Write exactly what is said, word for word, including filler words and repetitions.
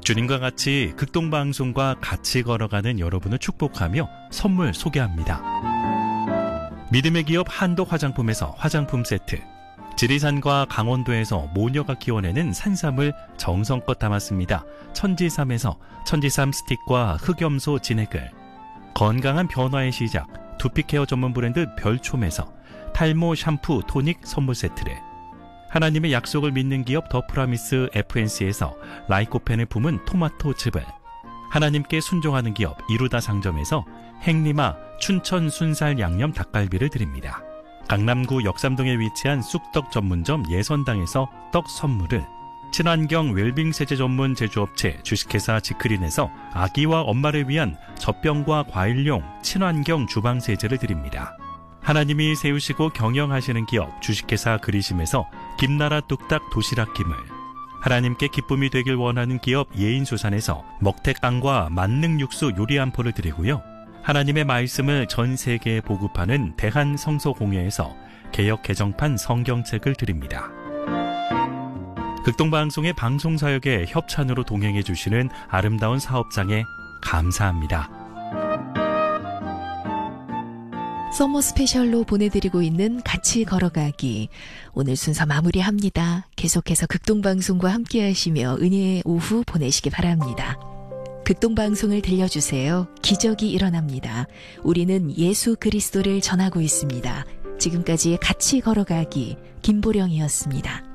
주님과 같이 극동방송과 같이 걸어가는 여러분을 축복하며 선물 소개합니다. 믿음의 기업 한독 화장품에서 화장품 세트, 지리산과 강원도에서 모녀가 키워내는 산삼을 정성껏 담았습니다. 천지삼에서 천지삼 스틱과 흑염소 진액을, 건강한 변화의 시작 두피케어 전문 브랜드 별촘에서 탈모 샴푸 토닉 선물 세트를, 하나님의 약속을 믿는 기업 더프라미스 에프엔씨에서 라이코펜을 품은 토마토 즙을, 하나님께 순종하는 기업 이루다 상점에서 행리마 춘천 순살 양념 닭갈비를 드립니다. 강남구 역삼동에 위치한 쑥떡 전문점 예선당에서 떡 선물을, 친환경 웰빙 세제 전문 제조업체 주식회사 지크린에서 아기와 엄마를 위한 젖병과 과일용 친환경 주방 세제를 드립니다. 하나님이 세우시고 경영하시는 기업 주식회사 그리심에서 김나라 뚝딱 도시락 김을, 하나님께 기쁨이 되길 원하는 기업 예인수산에서 먹태깡과 만능 육수 요리 한 포를 드리고요. 하나님의 말씀을 전 세계에 보급하는 대한성서공회에서 개역 개정판 성경책을 드립니다. 극동방송의 방송사역에 협찬으로 동행해 주시는 아름다운 사업장에 감사합니다. 서머 스페셜로 보내드리고 있는 같이 걸어가기. 오늘 순서 마무리합니다. 계속해서 극동방송과 함께 하시며 은혜의 오후 보내시기 바랍니다. 극동방송을 들려주세요. 기적이 일어납니다. 우리는 예수 그리스도를 전하고 있습니다. 지금까지 같이 걸어가기 김보령이었습니다.